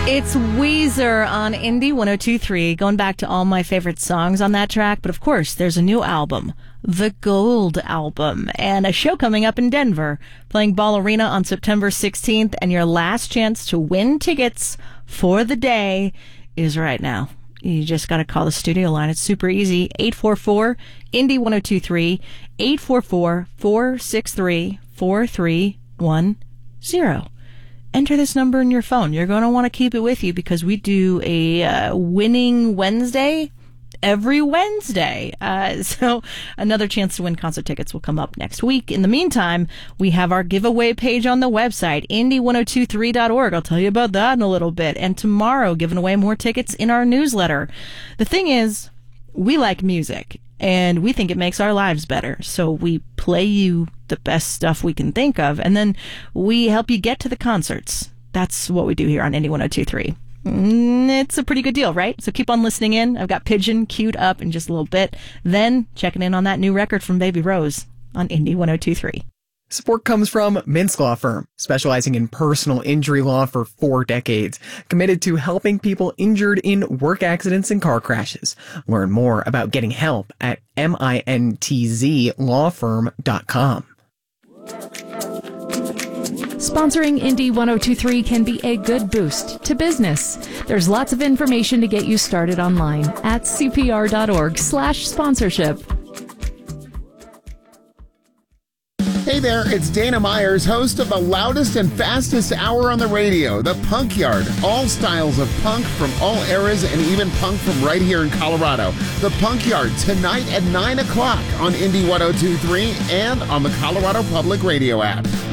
It's Weezer on Indie 102.3, going back to all my favorite songs on that track. But of course, there's a new album, the Gold Album, and a show coming up in Denver, playing Ball Arena on September 16th. And your last chance to win tickets for the day is right now. You just got to call the studio line. It's super easy. 844-INDIE 1023, 844-463-4310. Enter this number in your phone. You're going to want to keep it with you because we do a winning Wednesday every Wednesday. So another chance to win concert tickets will come up next week. In the meantime, we have our giveaway page on the website, indie1023.org. I'll tell you about that in a little bit. And tomorrow, giving away more tickets in our newsletter. The thing is, we like music, and we think it makes our lives better. So we play you the best stuff we can think of, and then we help you get to the concerts. That's what we do here on Indie 102.3. It's a pretty good deal, right? So keep on listening in. I've got Pigeon queued up in just a little bit. Then checking in on that new record from Baby Rose on Indie 102.3. Support comes from Mintz Law Firm, specializing in personal injury law for 4 decades, committed to helping people injured in work accidents and car crashes. Learn more about getting help at mintzlawfirm.com. Sponsoring Indie 1023 can be a good boost to business. There's lots of information to get you started online at cpr.org/sponsorship. Hey there, it's Dana Myers, host of the loudest and fastest hour on the radio, The Punk Yard. All styles of punk from all eras and even punk from right here in Colorado. The Punk Yard, tonight at 9 o'clock on Indie 1023 and on the Colorado Public Radio app.